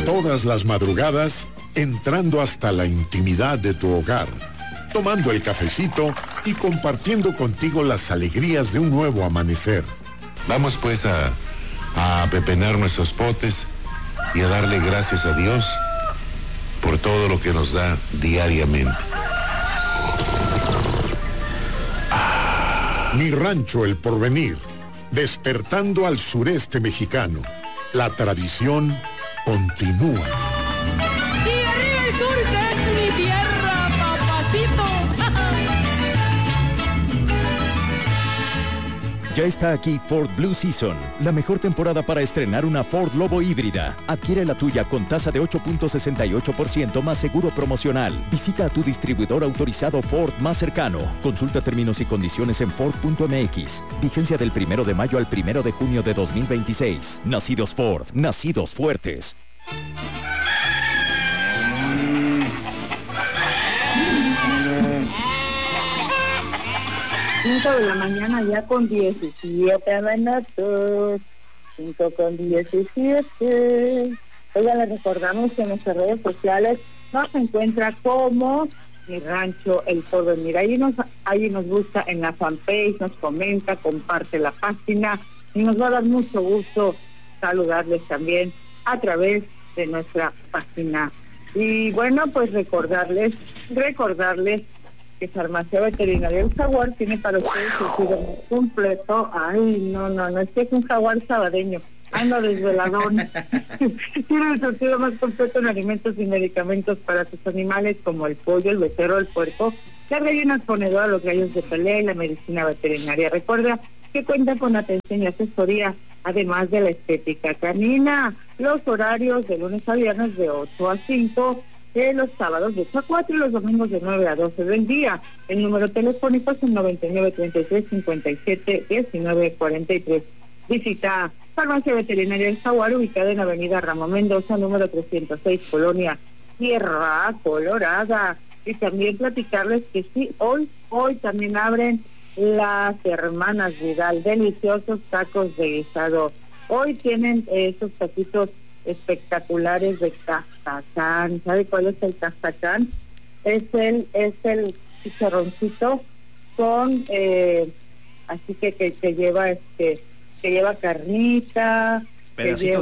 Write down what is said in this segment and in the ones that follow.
Todas las madrugadas, entrando hasta la intimidad de tu hogar, tomando el cafecito y compartiendo contigo las alegrías de un nuevo amanecer. Vamos pues a pepenar nuestros potes y a darle gracias a Dios por todo lo que nos da diariamente. Mi Rancho El Porvenir, despertando al sureste mexicano. La tradición continúa. Y arriba el sur, que es mi tierra, papacito. Ya está aquí Ford Blue Season, la mejor temporada para estrenar una Ford Lobo híbrida. Adquiere la tuya con tasa de 8.68% más seguro promocional. Visita a tu distribuidor autorizado Ford más cercano. Consulta términos y condiciones en Ford.mx. Vigencia del 1 de mayo al 1 de junio de 2026. Nacidos Ford, nacidos fuertes. 5 de la mañana ya con 17 minutos. 5 con 17. Oigan, les recordamos que en nuestras redes sociales nos encuentra como Mi Rancho El Porvenir. Ahí nos busca en la fanpage, nos comenta, comparte la página y nos va a dar mucho gusto saludarles también a través de nuestra página. Y bueno, pues recordarles que Farmacia Veterinaria El Jaguar tiene para ustedes el surtido muy completo. Ay, no, es que es un jaguar sabadeño, ando desveladón. Tiene el surtido más completo en alimentos y medicamentos para sus animales, como el pollo, el becerro, el puerco, las gallinas ponedoras, los gallos de pelea y la medicina veterinaria. Recuerda que cuenta con atención y asesoría, además de la estética canina. Los horarios de lunes a viernes de 8 a 5, los sábados de 8 a 4 y los domingos de 9 a 12 del día. El número telefónico es el 9933-57-1943. Visita Farmacia Veterinaria El Jaguar, ubicada en Avenida Ramón Mendoza, número 306, Colonia Tierra Colorada. Y también platicarles que sí, hoy también abren las Hermanas Vidal, deliciosos tacos de guisado. Hoy tienen esos taquitos espectaculares de castacán. ¿Sabe cuál es el castacán? Es el chicharroncito con así que lleva carnita, pedacito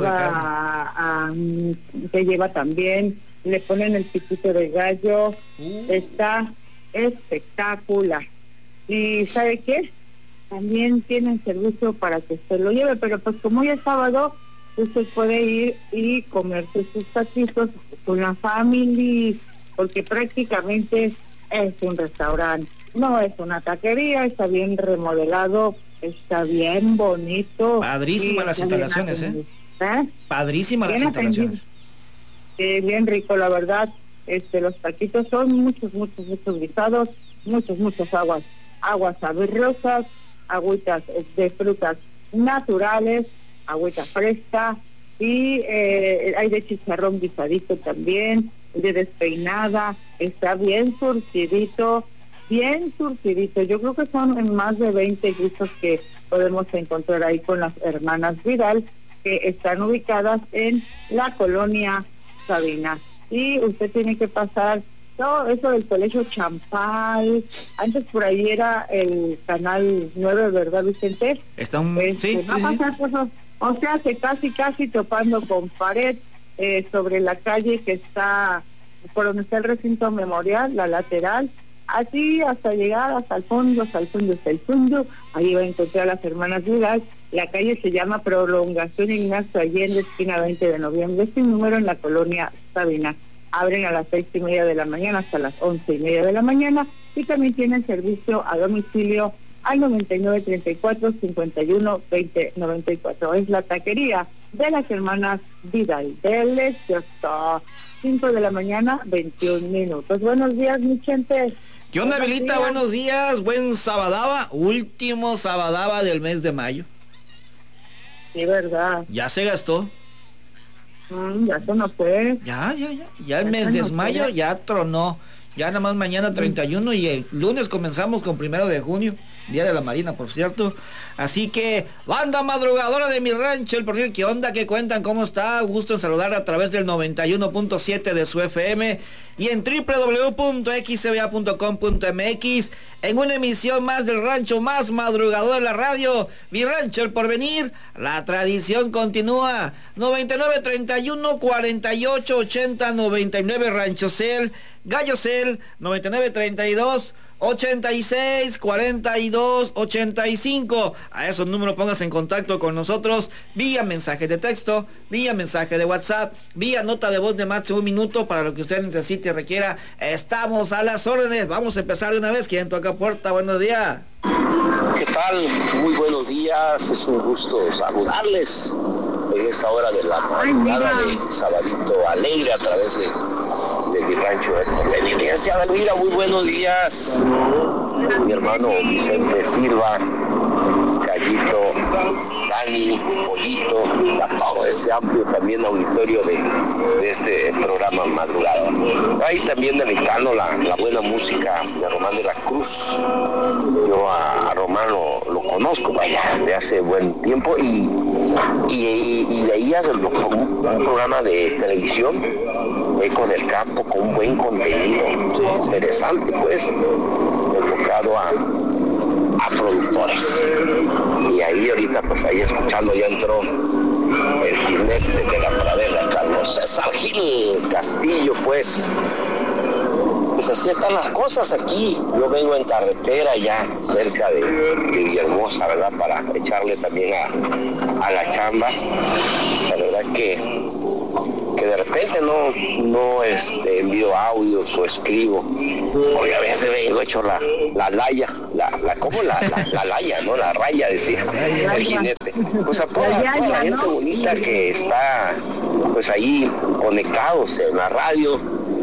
que lleva también, le ponen el piquito de gallo. Está espectacular. Y ¿sabe qué? También tienen servicio para que usted lo lleve, pero pues como hoy es sábado, usted puede ir y comerse sus taquitos con la familia, porque prácticamente es un restaurante, no es una taquería, está bien remodelado, está bien bonito. Padrísimas las instalaciones, ¿eh? Padrísimas las instalaciones. Bien rico, la verdad. Los taquitos son muchos guisados, muchas aguas sabrosas, agüitas de frutas naturales, agüita fresca, y hay de chicharrón guisadito también, de despeinada. Está bien surtidito. Yo creo que son más de 20 guisos que podemos encontrar ahí con las Hermanas Vidal, que están ubicadas en la colonia Sabina. Y usted tiene que pasar todo eso del Colegio Champal. Antes por ahí era el Canal 9, ¿verdad, Vicente? Está un... O sea, que casi topando con pared, sobre la calle que está por donde está el recinto memorial, la lateral, así hasta llegar hasta el fondo, ahí va a encontrar a las Hermanas Vidal. La calle se llama Prolongación Ignacio Allende, esquina 20 de noviembre, sin número, en la colonia Sabina. Abren a las 6:30 de la mañana hasta las 11:30 de la mañana, y también tienen servicio a domicilio al 9934-51-2094. Es la taquería de las Hermanas Vidal. Delicioso. 5 de la mañana, 21 minutos. Buenos días, mi gente. ¿Qué onda, Belita? Buenos días. Buen sabadaba. Último sabadaba del mes de mayo. Sí, verdad. Ya se gastó. Ya se nos fue. Ya el mes de mayo ya tronó. Ya nada más mañana 31 y el lunes comenzamos con 1 de junio. Día de la Marina, por cierto. Así que, banda madrugadora de mi rancho, el porvenir, ¿qué onda? ¿Qué cuentan? ¿Cómo está? Gusto en saludar a través del 91.7 de su FM y en www.xcba.com.mx en una emisión más del rancho más madrugador de la radio, mi rancho, el porvenir. La tradición continúa. 99 31 48 80 99 Rancho Cel, Gallo Cel, 99 32 86 42 85. A esos números póngase en contacto con nosotros vía mensaje de texto, vía mensaje de WhatsApp, vía nota de voz de más de un minuto para lo que usted necesite y requiera. Estamos a las órdenes. Vamos a empezar de una vez. ¿Quién toca puerta? Buenos días. ¿Qué tal? Muy buenos días. Es un gusto saludarles en esta hora de la madrugada de sabadito alegre a través de mi rancho. Beneficencia de Elvira, muy buenos días. Mi hermano Vicente Silva, Gallito, Dani, Pollito, a todo ese amplio también auditorio de este programa madrugada. Ahí también delicando la buena música de Román de la Cruz. Yo a Román lo conozco, vaya, de hace buen tiempo y veías un programa de televisión, Ecos del Campo, con un buen contenido interesante, pues, enfocado a productores. Y ahí ahorita, pues ahí escuchando, ya entró el jinete de la pradera, Carlos César Gil Castillo, pues así están las cosas aquí. Yo vengo en carretera ya cerca de Villahermosa, ¿verdad? Para echarle también a la chamba. La verdad que de repente no envío audios o escribo. Porque a veces vengo hecho la laya, ¿cómo la laya, no? La raya, decía el jinete. Pues a toda la gente bonita que está pues ahí conectados en la radio,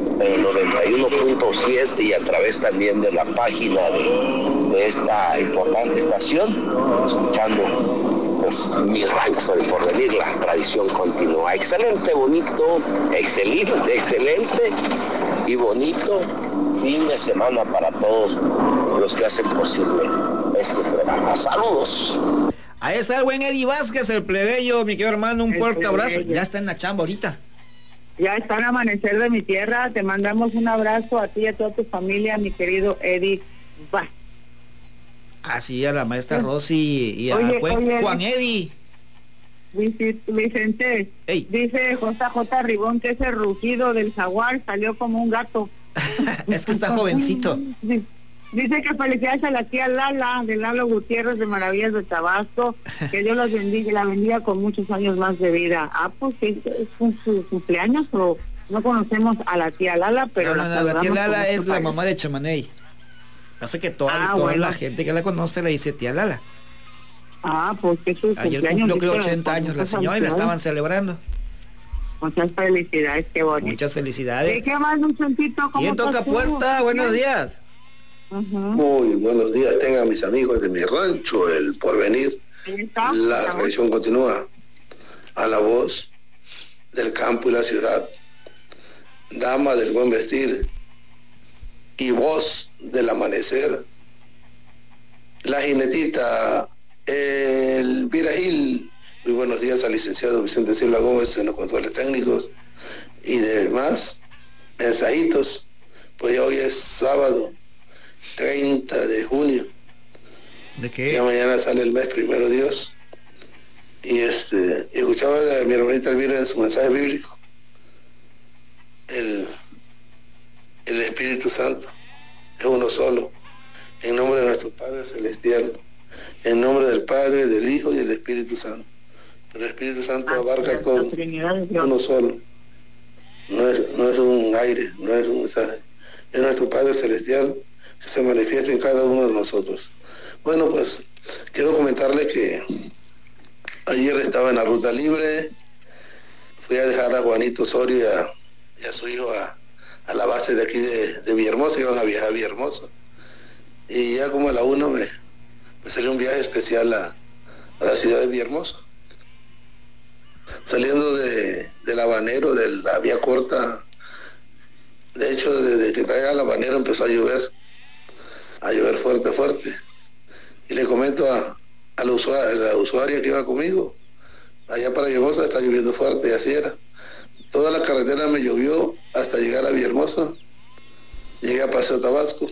91.7 y a través también de la página de esta importante estación, escuchando pues mi rancho del porvenir, la tradición continúa. Excelente, bonito, excelente y bonito fin de semana para todos los que hacen posible este programa. Saludos. Ahí está el buen Eddie Vázquez, el plebeyo, mi querido hermano, un fuerte abrazo. Ya está en la chamba ahorita. Ya está el amanecer de mi tierra. Te mandamos un abrazo a ti y a toda tu familia, mi querido Eddie Vázquez. Así a la maestra Rosy y a Juan Eddie. Vicente, Ey. Dice JJ Ribón que ese rugido del jaguar salió como un gato. Es que está jovencito. Dice que felicidades a la tía Lala, de Lalo Gutiérrez de Maravillas de Tabasco, que Dios los bendiga, la bendiga con muchos años más de vida. Pues ¿es con su cumpleaños o no conocemos a la tía Lala? Pero la tía Lala es la mamá de Chamaney. Hace que toda la gente que la conoce le dice tía Lala. Pues que su ayer cumpleaños. Cumplió 80 años la señora y la estaban celebrando. Muchas felicidades, qué bonito. Muchas felicidades. ¿Qué más, Luchoncito? ¿Quién toca puerta? Buenos días. Muy buenos días, tengan mis amigos de mi rancho, el porvenir. La tradición continúa. A la voz del campo y la ciudad, dama del buen vestir y voz del amanecer, la jinetita, el viragil. Muy buenos días al licenciado Vicente Silva Gómez en los controles técnicos y demás mensajitos. Pues ya hoy es sábado 30 de junio. ¿De qué? Ya mañana sale el mes, primero Dios. Y escuchaba de mi hermanita Elvira en su mensaje bíblico. El Espíritu Santo es uno solo. En nombre de nuestro Padre Celestial. En nombre del Padre, del Hijo y del Espíritu Santo. Pero el Espíritu Santo abarca todo. Uno solo. No es un aire, no es un mensaje. Es nuestro Padre Celestial que se manifiesta en cada uno de nosotros. Bueno, pues quiero comentarle que ayer estaba en la ruta libre, fui a dejar a Juanito Osorio y a su hijo a la base de aquí de Villahermosa, iban a viajar a Villahermosa. Y ya como a la 1 me salió un viaje especial a la ciudad de Villahermosa. Saliendo del Habanero, de la vía corta, de hecho desde que traía al Habanero empezó a llover fuerte. Y le comento a la usuaria que iba conmigo, allá para Villahermosa está lloviendo fuerte, y así era. Toda la carretera me llovió hasta llegar a Villahermosa. Llegué a Paseo Tabasco.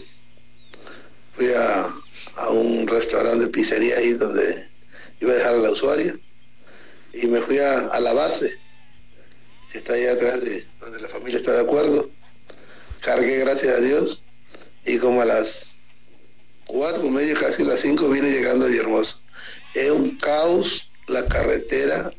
Fui a un restaurante de pizzería ahí donde iba a dejar a la usuaria. Y me fui a la base, que está allá atrás de donde la familia está de acuerdo. Cargué, gracias a Dios. Y como a las 4:30, casi las 5, vine llegando a Villahermosa. Es un caos la carretera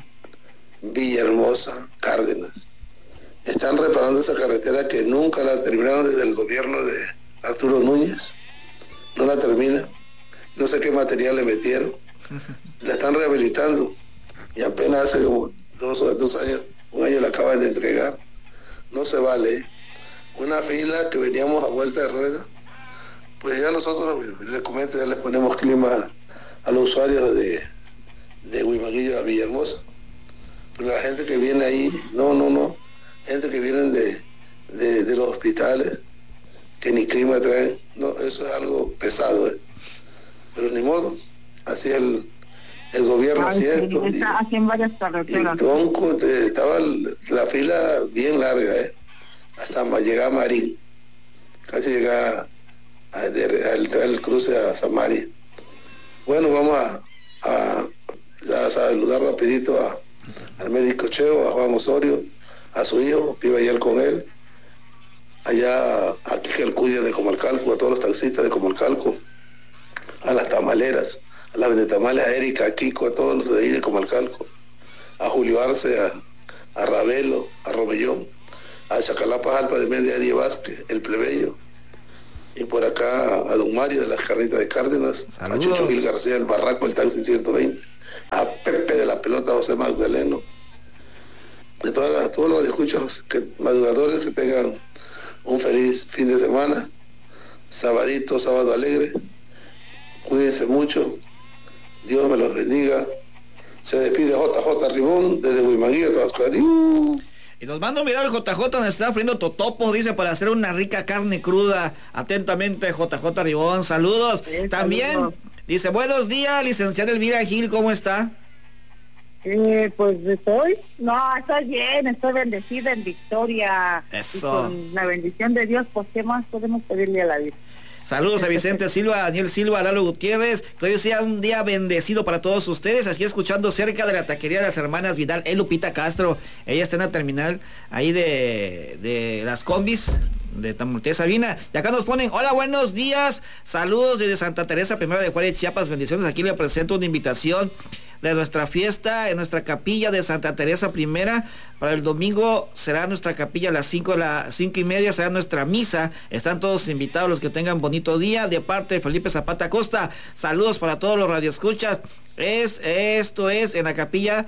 Villahermosa Cárdenas. Están reparando esa carretera que nunca la terminaron desde el gobierno de Arturo Núñez. No la terminan. No sé qué material le metieron. La están rehabilitando. Y apenas hace como 2 años, un año la acaban de entregar. No se vale, ¿eh? Una fila que veníamos a vuelta de rueda. Pues ya nosotros, les comento, ya les ponemos clima a los usuarios de Huimaguillo a Villahermosa. Pero la gente que viene ahí, no. Gente que vienen de los hospitales, que ni clima traen. No, eso es algo pesado, ¿eh? Pero ni modo, así es el gobierno, ¿cierto? Sí, está así en varias carreteras. Estaba la fila bien larga, ¿eh? Hasta llegar a Marín. Casi llegar al cruce a San María. Bueno, vamos a saludar rapidito al médico Cheo, a Juan Osorio, a su hijo, que iba ayer con él, allá a Quique Cuya de Comalcalco, a todos los taxistas de Comalcalco, a las tamaleras, a las vendetamales, a Erika, a Kiko, a todos los de ahí de Comalcalco, a Julio Arce, a Ravelo, a Romellón, a Chacalapa Alpa de Méndez, a Díaz Vázquez, el plebeyo, y por acá a Don Mario de las Carnitas de Cárdenas, a Chucho Gil García del Barraco, el taxi 120, a Pepe de la Pelota, José Magdaleno, de todos los escuchos, madrugadores, que tengan un feliz fin de semana, sábado alegre, cuídense mucho, Dios me los bendiga. Se despide JJ Ribón desde Huimaguillo, Tabasco. Y nos manda un video del JJ donde está friendo totopos, dice, para hacer una rica carne cruda. Atentamente, JJ Ribón, saludos. También saludos. Dice, buenos días, licenciada Elvira Gil, ¿cómo está? Pues estoy bien, estoy bendecida en victoria. Eso. Y con la bendición de Dios, pues ¿qué más podemos pedirle a la vida? Saludos a Vicente Silva, a Daniel Silva, a Lalo Gutiérrez, que hoy sea un día bendecido para todos ustedes, aquí escuchando cerca de la taquería de las hermanas Vidal, Lupita Castro. Ella está en la terminal ahí de las combis de Tamaulipas, Sabina. Y acá nos ponen, hola, buenos días, saludos desde Santa Teresa, Primera de Juárez, Chiapas, bendiciones. Aquí le presento una invitación de nuestra fiesta en nuestra capilla de Santa Teresa Primera. Para el domingo será nuestra capilla a las 5:30, será nuestra misa. Están todos invitados los que tengan bonito día, de parte de Felipe Zapata Costa. Saludos para todos los radioescuchas. Esto es en la capilla,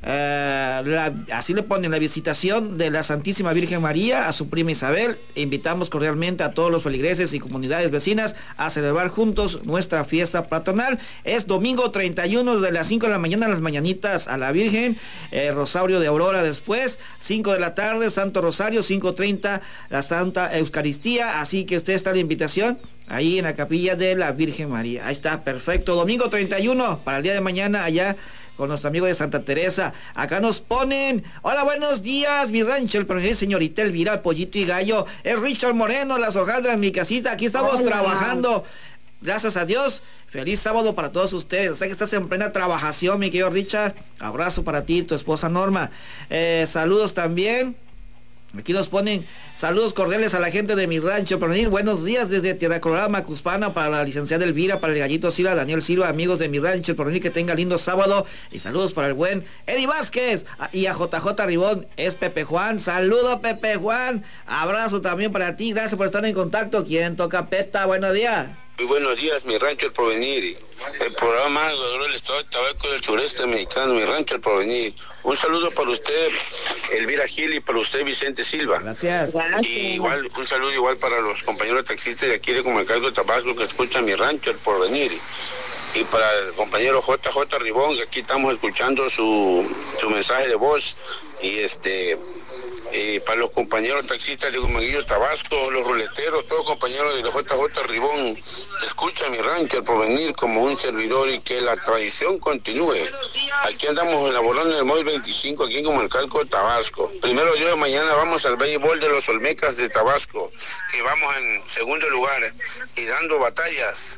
así le ponen, la visitación de la Santísima Virgen María a su prima Isabel. Invitamos cordialmente a todos los feligreses y comunidades vecinas a celebrar juntos nuestra fiesta patronal. Es domingo 31 de las 5 de la mañana, las mañanitas a la Virgen, Rosario de Aurora después, 5 de la tarde, Santo Rosario, 5:30 la Santa Eucaristía. Así que usted está la invitación ahí en la capilla de la Virgen María. Ahí está, perfecto. Domingo 31 para el día de mañana allá con nuestro amigo de Santa Teresa. Acá nos ponen, hola, buenos días, mi rancho, el profesor señorita Elvira, Pollito y Gallo, es Richard Moreno, las hojaldras, mi casita, aquí estamos trabajando. Gracias a Dios, feliz sábado para todos ustedes. Sé que estás en plena trabajación, mi querido Richard. Abrazo para ti y tu esposa Norma. Saludos también. Aquí nos ponen saludos cordiales a la gente de mi rancho Peronil. Buenos días desde Tierra Colorada, Macuspana, para la licenciada Elvira, para el Gallito Silva, Daniel Silva, amigos de mi rancho Peronil, que tenga lindo sábado. Y saludos para el buen Eddie Vázquez y a JJ Ribón, es Pepe Juan. Saludo, Pepe Juan. Abrazo también para ti, gracias por estar en contacto. ¿Quién toca peta? Buenos días. Muy buenos días, mi rancho El Porvenir, el programa del estado de Tabaco del sureste mexicano, mi rancho El Porvenir. Un saludo para usted, Elvira Gil, y para usted, Vicente Silva. Gracias. Y igual, un saludo igual para los compañeros taxistas de aquí de Comalcalco de Tabasco que escuchan mi rancho El Porvenir. Y para el compañero JJ Ribón, que aquí estamos escuchando su mensaje de voz. Y para los compañeros taxistas de Humanguillo, Tabasco, los ruleteros, todos compañeros de la JJ Ribón, escucha mi rancho El Porvenir como un servidor y que la tradición continúe. Aquí andamos elaborando el móvil 25 aquí en Comalcalco, Tabasco. Primero yo, mañana vamos al béisbol de los Olmecas de Tabasco, que vamos en segundo lugar y dando batallas.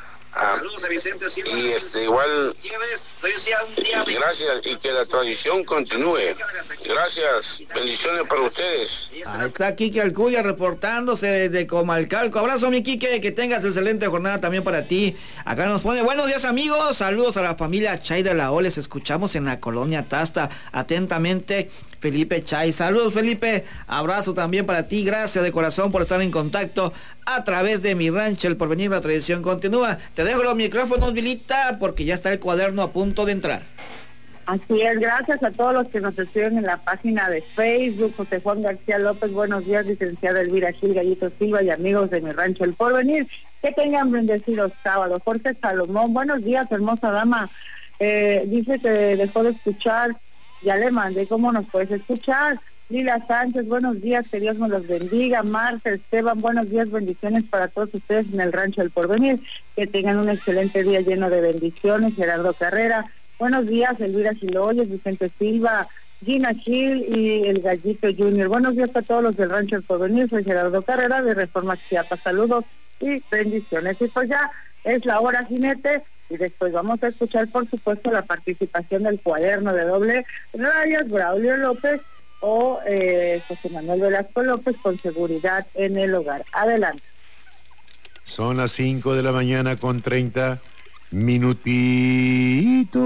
Y igual, gracias y que la tradición continúe. Gracias, bendiciones para ustedes. Ahí está Quique Alcuya reportándose desde Comalcalco. Abrazo, mi Quique, que tengas excelente jornada también para ti. Acá nos pone, buenos días, amigos, saludos a la familia Chay de la O, les escuchamos en la colonia Tasta, atentamente Felipe Chay. Saludos, Felipe, abrazo también para ti, gracias de corazón por estar en contacto a través de Mi Rancho El Porvenir, la tradición continúa. Te dejo los micrófonos, Vilita, porque ya está el cuaderno a punto de entrar. Así es, gracias a todos los que nos escriben en la página de Facebook. José Juan García López, buenos días, licenciada Elvira Gil, Gallito Silva y amigos de Mi Rancho El Porvenir, que tengan bendecidos sábados. Jorge Salomón, buenos días, hermosa dama, dice que dejó de escuchar, ya le mandé cómo nos puedes escuchar. Lila Sánchez, buenos días, que Dios nos los bendiga. Marta Esteban, buenos días, bendiciones para todos ustedes en el Rancho El Porvenir, que tengan un excelente día lleno de bendiciones. Gerardo Carrera, buenos días, Elvira Giloyes, Vicente Silva, Gina Gil y el Gallito Junior. Buenos días a todos los del Rancho El Porvenir, soy Gerardo Carrera de Reforma Chiapas, saludos y bendiciones. Y pues ya es la hora, jinete, y después vamos a escuchar, por supuesto, la participación del cuaderno de doble rayas, Braulio López o José Manuel Velasco López, con seguridad en el hogar. Adelante. Son las 5 de la mañana con 30 minutitos.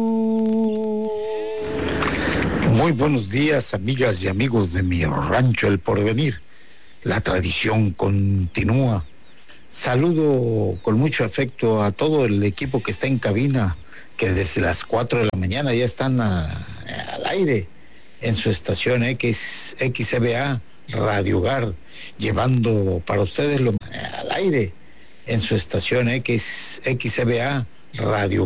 Muy buenos días, amigas y amigos de Mi Rancho El Porvenir. La tradición continúa. Saludo con mucho afecto a todo el equipo que está en cabina, que desde las 4 de la mañana ya están al aire en su estación XCBA Radio Hogar, llevando para ustedes al aire en su estación XCBA Radio